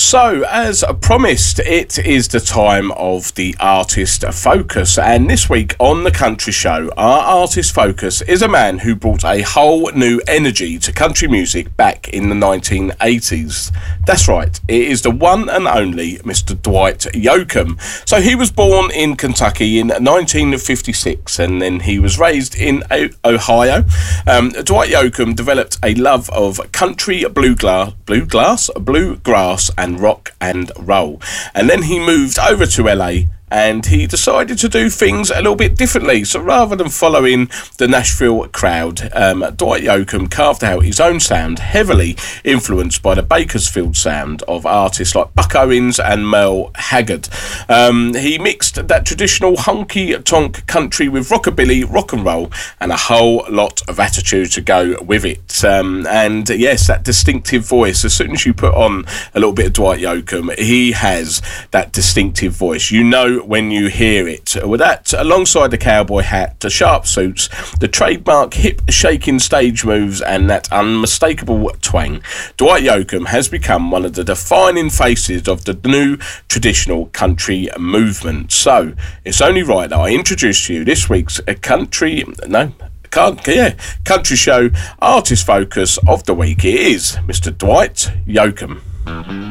So, as promised, it is the time of the Artist Focus, and this week on The Country Show, our Artist Focus is a man who brought a whole new energy to country music back in the 1980s. That's right, it is the one and only Mr. Dwight Yoakam. So he was born in Kentucky in 1956, and then he was raised in Ohio. Dwight Yoakam developed a love of country, bluegrass, and rock and roll, and then he moved over to LA and he decided to do things a little bit differently. So rather than following the Nashville crowd, Dwight Yoakam carved out his own sound, heavily influenced by the Bakersfield sound of artists like Buck Owens and Merle Haggard. He mixed that traditional honky-tonk country with rockabilly, rock and roll, and a whole lot of attitude to go with it. And yes, that distinctive voice, as soon as you put on a little bit of Dwight Yoakam, he has that distinctive voice. You know when you hear it. With that, alongside the cowboy hat, the sharp suits, the trademark hip-shaking stage moves, and that unmistakable twang, Dwight Yoakam has become one of the defining faces of the new traditional country movement. So, it's only right that I introduce to you this week's country show artist focus of the week. It is Mr. Dwight Yoakam.